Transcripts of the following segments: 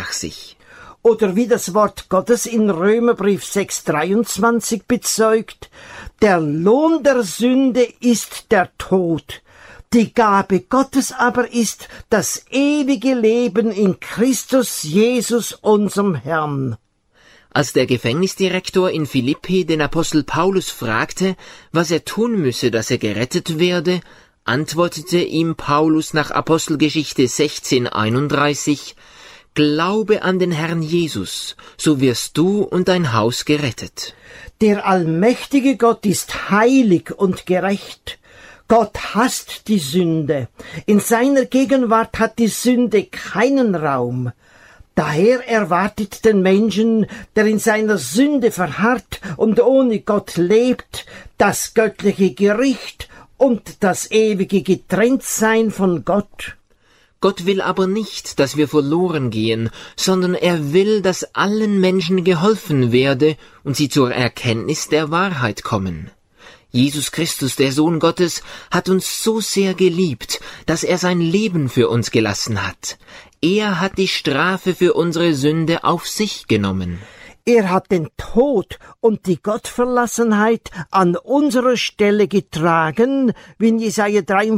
nach sich. Oder wie das Wort Gottes in Römerbrief 6,23 bezeugt, der Lohn der Sünde ist der Tod. Die Gabe Gottes aber ist das ewige Leben in Christus Jesus, unserem Herrn. Als der Gefängnisdirektor in Philippi den Apostel Paulus fragte, was er tun müsse, dass er gerettet werde, antwortete ihm Paulus nach Apostelgeschichte 16,31: Glaube an den Herrn Jesus, so wirst du und dein Haus gerettet. Der allmächtige Gott ist heilig und gerecht. Gott hasst die Sünde. In seiner Gegenwart hat die Sünde keinen Raum. Daher erwartet den Menschen, der in seiner Sünde verharrt und ohne Gott lebt, das göttliche Gericht und das ewige Getrenntsein von Gott. Gott will aber nicht, dass wir verloren gehen, sondern er will, dass allen Menschen geholfen werde und sie zur Erkenntnis der Wahrheit kommen. Jesus Christus, der Sohn Gottes, hat uns so sehr geliebt, dass er sein Leben für uns gelassen hat. Er hat die Strafe für unsere Sünde auf sich genommen. Er hat den Tod und die Gottverlassenheit an unserer Stelle getragen, wie in Jesaja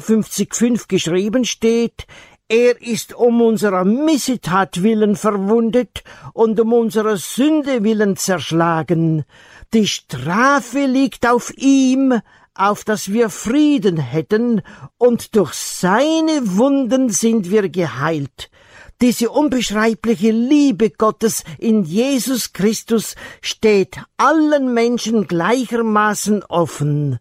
53,5 geschrieben steht: Er ist um unserer Missetat willen verwundet und um unserer Sünde willen zerschlagen. Die Strafe liegt auf ihm, auf dass wir Frieden hätten, und durch seine Wunden sind wir geheilt. Diese unbeschreibliche Liebe Gottes in Jesus Christus steht allen Menschen gleichermaßen offen.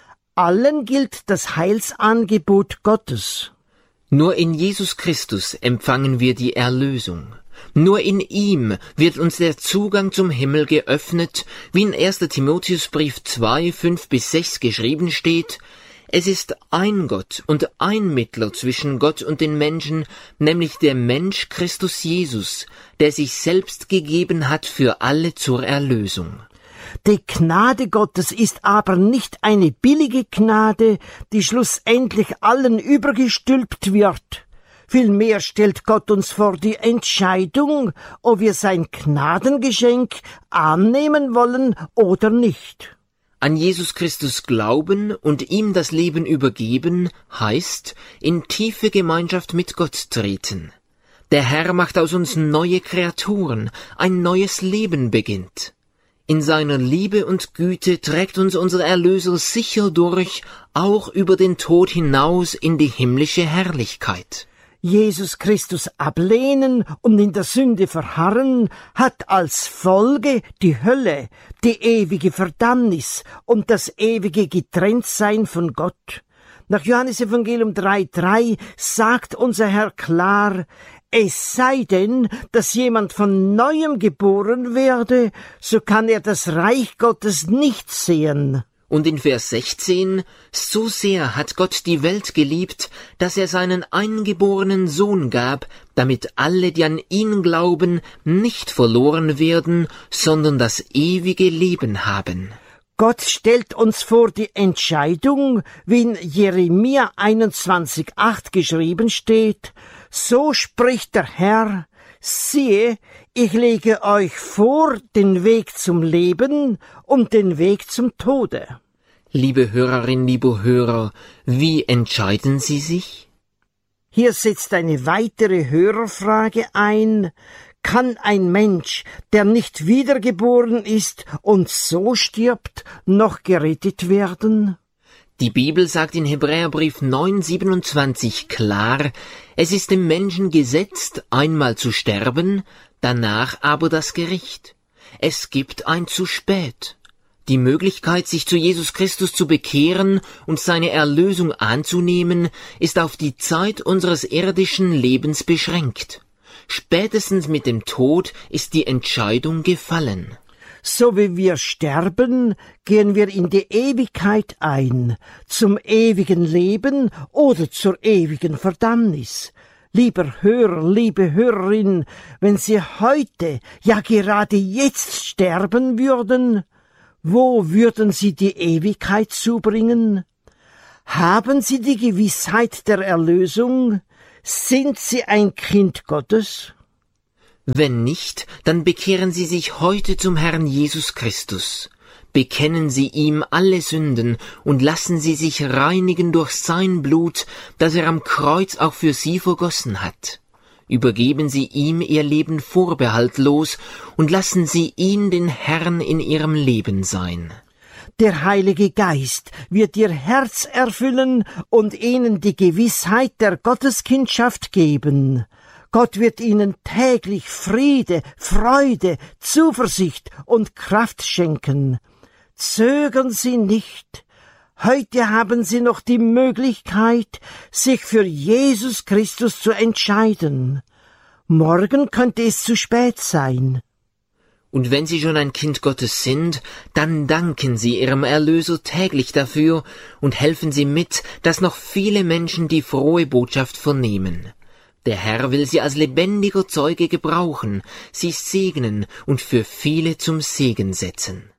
Allen gilt das Heilsangebot Gottes. Nur in Jesus Christus empfangen wir die Erlösung. Nur in ihm wird uns der Zugang zum Himmel geöffnet, wie in 1. Timotheusbrief 2, 5-6 geschrieben steht: Es ist ein Gott und ein Mittler zwischen Gott und den Menschen, nämlich der Mensch Christus Jesus, der sich selbst gegeben hat für alle zur Erlösung. Die Gnade Gottes ist aber nicht eine billige Gnade, die schlussendlich allen übergestülpt wird. Vielmehr stellt Gott uns vor die Entscheidung, ob wir sein Gnadengeschenk annehmen wollen oder nicht. An Jesus Christus glauben und ihm das Leben übergeben, heißt in tiefe Gemeinschaft mit Gott treten. Der Herr macht aus uns neue Kreaturen, ein neues Leben beginnt. In seiner Liebe und Güte trägt uns unser Erlöser sicher durch, auch über den Tod hinaus in die himmlische Herrlichkeit. Jesus Christus ablehnen und in der Sünde verharren, hat als Folge die Hölle, die ewige Verdammnis und das ewige Getrenntsein von Gott. Nach Johannes Evangelium 3,3 sagt unser Herr klar: Es sei denn, dass jemand von Neuem geboren werde, so kann er das Reich Gottes nicht sehen. Und in Vers 16: So sehr hat Gott die Welt geliebt, dass er seinen eingeborenen Sohn gab, damit alle, die an ihn glauben, nicht verloren werden, sondern das ewige Leben haben. Gott stellt uns vor die Entscheidung, wie in Jeremia 21,8 geschrieben steht: So spricht der Herr: Siehe, ich lege euch vor den Weg zum Leben und den Weg zum Tode. Liebe Hörerin, lieber Hörer, wie entscheiden Sie sich? Hier setzt eine weitere Hörerfrage ein: Kann ein Mensch, der nicht wiedergeboren ist und so stirbt, noch gerettet werden? Die Bibel sagt in Hebräerbrief 9,27 klar: Es ist dem Menschen gesetzt, einmal zu sterben, danach aber das Gericht. Es gibt ein zu spät. Die Möglichkeit, sich zu Jesus Christus zu bekehren und seine Erlösung anzunehmen, ist auf die Zeit unseres irdischen Lebens beschränkt. Spätestens mit dem Tod ist die Entscheidung gefallen. So wie wir sterben, gehen wir in die Ewigkeit ein, zum ewigen Leben oder zur ewigen Verdammnis. Lieber Hörer, liebe Hörerin, wenn Sie heute, ja gerade jetzt sterben würden, wo würden Sie die Ewigkeit zubringen? Haben Sie die Gewissheit der Erlösung? Sind Sie ein Kind Gottes? Wenn nicht, dann bekehren Sie sich heute zum Herrn Jesus Christus. Bekennen Sie ihm alle Sünden und lassen Sie sich reinigen durch sein Blut, das er am Kreuz auch für Sie vergossen hat. Übergeben Sie ihm Ihr Leben vorbehaltlos und lassen Sie ihn den Herrn in Ihrem Leben sein. Der Heilige Geist wird Ihr Herz erfüllen und Ihnen die Gewissheit der Gotteskindschaft geben. Gott wird Ihnen täglich Friede, Freude, Zuversicht und Kraft schenken. Zögern Sie nicht. Heute haben Sie noch die Möglichkeit, sich für Jesus Christus zu entscheiden. Morgen könnte es zu spät sein. Und wenn Sie schon ein Kind Gottes sind, dann danken Sie Ihrem Erlöser täglich dafür und helfen Sie mit, dass noch viele Menschen die frohe Botschaft vernehmen. Der Herr will Sie als lebendiger Zeuge gebrauchen, Sie segnen und für viele zum Segen setzen.